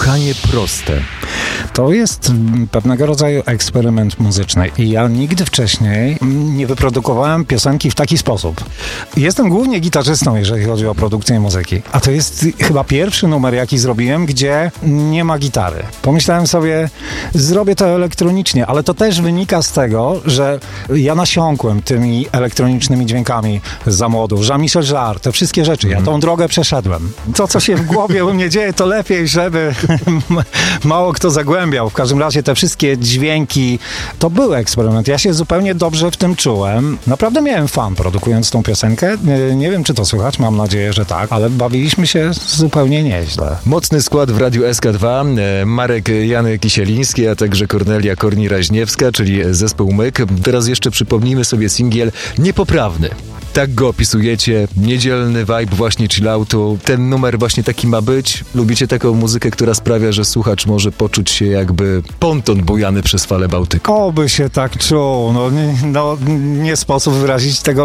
Szukanie proste. To jest pewnego rodzaju eksperyment muzyczny i ja nigdy wcześniej nie wyprodukowałem piosenki w taki sposób. Jestem głównie gitarzystą, jeżeli chodzi o produkcję muzyki, a to jest chyba pierwszy numer, jaki zrobiłem, gdzie nie ma gitary. Pomyślałem sobie, zrobię to elektronicznie, ale to też wynika z tego, że ja nasiąkłem tymi elektronicznymi dźwiękami za młodu. Jean-Michel Jarre, te wszystkie rzeczy. Ja tą drogę przeszedłem. To, co się w głowie u mnie dzieje, to lepiej, żeby mało kto zagłębiał. W każdym razie te wszystkie dźwięki, to był eksperyment. Ja się zupełnie dobrze w tym czułem. Naprawdę miałem fan produkując tą piosenkę. Nie wiem, czy to słychać, mam nadzieję, że tak, ale bawiliśmy się zupełnie nieźle. Mocny skład w Radiu SK2. Marek Jany Kisieliński, a także Kornelia Korni-Raźniewska, czyli zespół Myk. Teraz jeszcze przypomnijmy sobie singiel Niepoprawny. Tak go opisujecie, niedzielny vibe właśnie chilloutu. Ten numer właśnie taki ma być. Lubicie taką muzykę, która sprawia, że słuchacz może poczuć się jakby ponton bujany przez falę Bałtyku. Oby się tak czuł. Nie sposób wyrazić tego